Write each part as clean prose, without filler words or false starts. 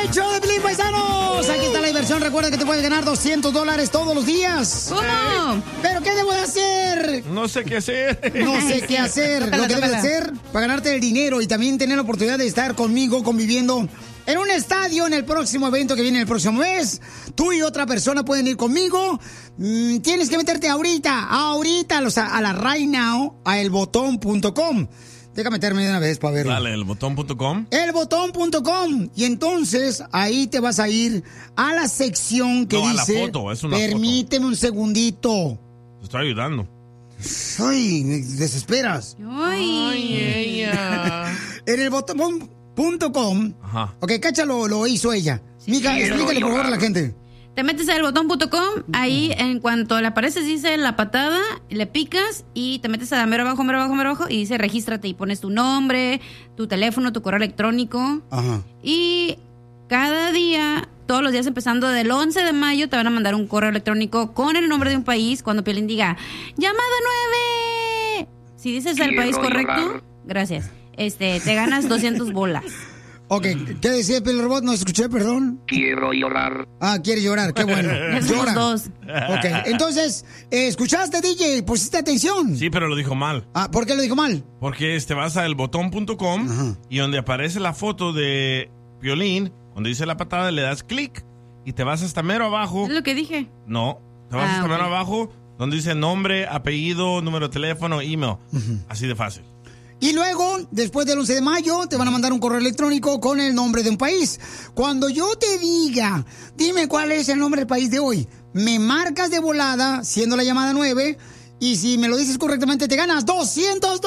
¡El show de Piolín, paisanos! Aquí está la diversión. Recuerda que te puedes ganar $200 todos los días. ¿Cómo? ¿Pero qué debo de hacer? No sé qué hacer. No sé qué hacer. Tócala, Lo que debes tócala. hacer para ganarte el dinero y también tener la oportunidad de estar conmigo conviviendo en un estadio en el próximo evento que viene el próximo mes. Tú y otra persona pueden ir conmigo. Tienes que meterte ahorita, a la right now, a elbotón.com. Deja meterme de una vez para verlo. Dale, elbotón.com. Elbotón.com. Y entonces ahí te vas a ir a la sección que No, a la dice... foto, es una Permíteme un segundito. Te estoy ayudando. Ay, me desesperas. Ay, ella. En elbotón.com. Ajá. Ok, Cacha lo hizo ella. Mija, explícale por favor a la gente. Te metes a elbotón.com, ahí en cuanto le apareces dice la patada, le picas y te metes a mero abajo y dice regístrate y pones tu nombre, tu teléfono, tu correo electrónico. Ajá. Y cada día, todos los días empezando del 11 de mayo, te van a mandar un correo electrónico con el nombre de un país cuando Piolín diga ¡Llamada 9! Si dices el país correcto, gracias. Te ganas 200 bolas. Ok, ¿qué decía el robot? No escuché, perdón. Quiero llorar. Ah, quiere llorar, qué bueno. Ya somos Llora. dos. Ok, entonces, ¿escuchaste, DJ? ¿Pusiste atención? Sí, pero lo dijo mal. Ah, ¿por qué lo dijo mal? Porque vas a elbotón.com Ajá. y donde aparece la foto de Piolín, donde dice la patada, le das clic y te vas hasta mero abajo. Es lo que dije. No, te vas hasta ok. mero abajo, donde dice nombre, apellido, número de teléfono, email. Así de fácil. Y luego, después del 11 de mayo, te van a mandar un correo electrónico con el nombre de un país. Cuando yo te diga, dime cuál es el nombre del país de hoy, me marcas de volada, siendo la llamada 9, y si me lo dices correctamente, te ganas $200.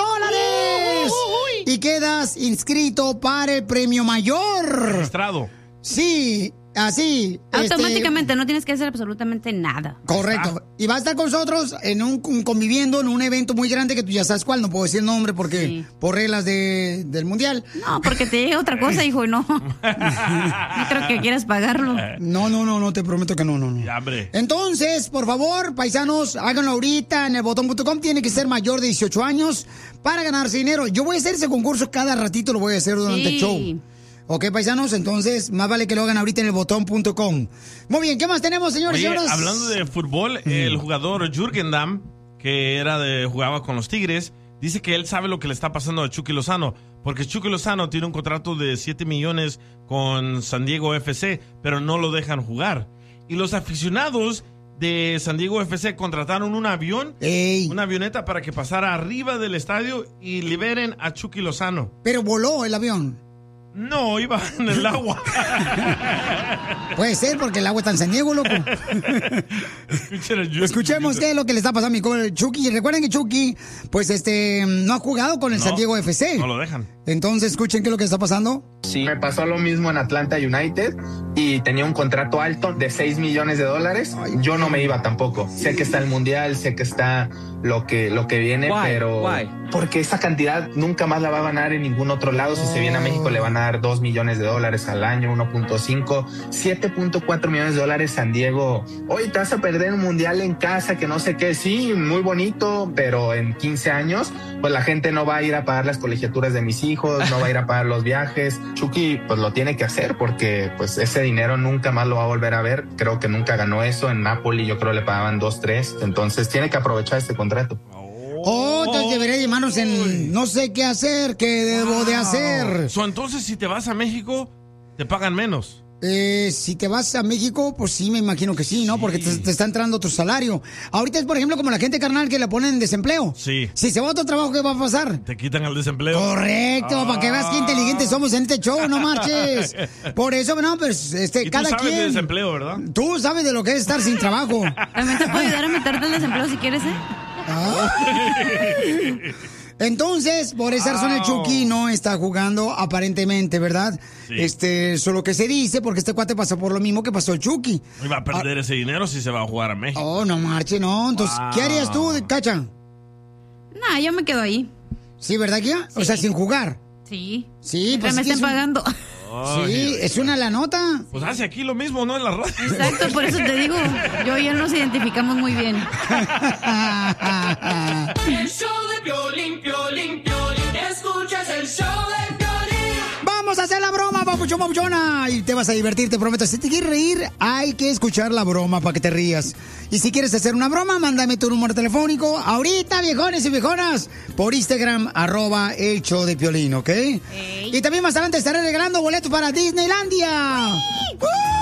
Y quedas inscrito para el premio mayor. Registrado. Sí, así. Automáticamente, no tienes que hacer absolutamente nada. Correcto. Y va a estar con nosotros conviviendo en un evento muy grande que tú ya sabes cuál. No puedo decir el nombre porque Sí. por reglas del mundial. No, porque te llega otra cosa, hijo, y no. No creo que quieras pagarlo. No, te prometo que no. Ya, hombre. Entonces, por favor, paisanos, háganlo ahorita en elbotón.com. Tiene que ser mayor de 18 años para ganarse dinero. Yo voy a hacer ese concurso cada ratito, lo voy a hacer durante el show. Ok, paisanos, entonces más vale que lo hagan ahorita en elbotón.com. Muy bien, ¿qué más tenemos, señores y Oye, señoras? hablando de fútbol, el jugador Jürgen Damm, que jugaba con los Tigres, dice que él sabe lo que le está pasando a Chucky Lozano, porque Chucky Lozano tiene un contrato de 7 millones con San Diego FC, pero no lo dejan jugar. Y los aficionados de San Diego FC contrataron un avión, una avioneta para que pasara arriba del estadio y liberen a Chucky Lozano. Pero voló el avión. No, iba en el agua. Puede ser porque el agua está en San Diego, loco. Escuchemos qué es lo que le está pasando a mi cobre Chucky. Recuerden que Chucky, pues no ha jugado con el San Diego FC. No lo dejan. Entonces, escuchen qué es lo que está pasando. Sí, me pasó lo mismo en Atlanta United y tenía un contrato alto de $6 millones. Yo no me iba tampoco. Sé que está el mundial, sé que está lo que viene, pero porque esa cantidad nunca más la va a ganar en ningún otro lado. Si se viene a México le van a dar $2 millones al año, 1.5, 7.4 millones San Diego. Hoy te vas a perder un mundial en casa, que no sé qué. Sí, muy bonito, pero en 15 años, pues la gente no va a ir a pagar las colegiaturas de mis hijos, no va a ir a pagar los viajes. Chucky pues lo tiene que hacer porque pues ese dinero nunca más lo va a volver a ver. Creo que nunca ganó eso. En Napoli yo creo le pagaban 2, 3. Entonces tiene que aprovechar este contrato. Entonces debería llamarnos en no sé qué hacer, qué debo de hacer. Entonces, si te vas a México, te pagan menos. Si te vas a México, pues sí, me imagino que sí, ¿no? Porque te está entrando tu salario. Ahorita es, por ejemplo, como la gente, carnal, que la ponen en desempleo. Sí. Si se va a otro trabajo, ¿qué va a pasar? Te quitan el desempleo. Correcto, para que veas qué inteligentes somos en este show, no marches. Por eso, no, pues, Y cada tú sabes quien. de desempleo, ¿verdad? Tú sabes de lo que es estar sin trabajo. También te puede ayudar a meterte en desempleo si quieres, Entonces, por esa razón el Chucky no está jugando aparentemente, ¿verdad? Sí. Solo que se dice, porque este cuate pasó por lo mismo que pasó el Chucky. Iba a perder ese dinero si se va a jugar a México. Oh, no marche, no. Entonces, ¿qué harías tú, Cacha? No, yo me quedo ahí. Sí, ¿verdad, Kia? O sea, sin jugar. Sí. Sí, Mientras pues me es que estén pagando. Sí, es una la nota. Pues hace aquí lo mismo, ¿no? En la radio. Exacto, por eso te digo. Yo y él nos identificamos muy bien. El show de Piolín, Piolín, Piolín. Escuchas el show de Piolín. Vamos a hacer la broma, papuchón, papuchona. Y te vas a divertir, te prometo. Si te quieres reír, hay que escuchar la broma para que te rías. Y si quieres hacer una broma, mándame tu número telefónico ahorita, viejones y viejonas, por Instagram, @el show de Piolín, ¿ok? Y también más adelante estaré regalando boletos para Disneylandia.